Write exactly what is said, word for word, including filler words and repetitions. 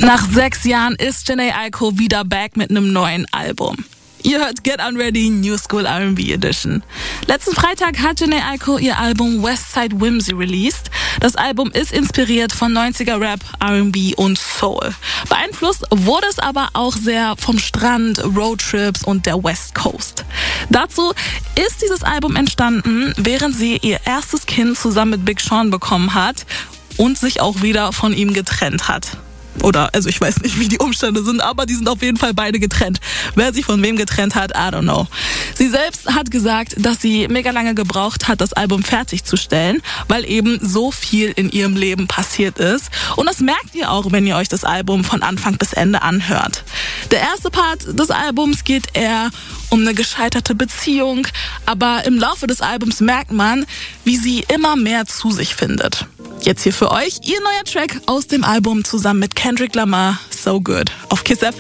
Nach sechs Jahren ist Jhené Aiko wieder back mit einem neuen Album. Ihr hört Get Unready New School R and B Edition. Letzten Freitag hat Jhené Aiko ihr Album Westside Whimsy released. Das Album ist inspiriert von neunziger Rap, R and B und Soul. Beeinflusst wurde es aber auch sehr vom Strand, Roadtrips und der West Coast. Dazu ist dieses Album entstanden, während sie ihr erstes Kind zusammen mit Big Sean bekommen hat und sich auch wieder von ihm getrennt hat. Oder, also ich weiß nicht, wie die Umstände sind, aber die sind auf jeden Fall beide getrennt. Wer sich von wem getrennt hat, I don't know. Sie selbst hat gesagt, dass sie mega lange gebraucht hat, das Album fertigzustellen, weil eben so viel in ihrem Leben passiert ist. Und das merkt ihr auch, wenn ihr euch das Album von Anfang bis Ende anhört. Der erste Part des Albums geht eher um eine gescheiterte Beziehung, aber im Laufe des Albums merkt man, wie sie immer mehr zu sich findet. Jetzt hier für euch ihr neuer Track aus dem Album zusammen mit Kendrick Lamar, So Good, auf Kiss F M.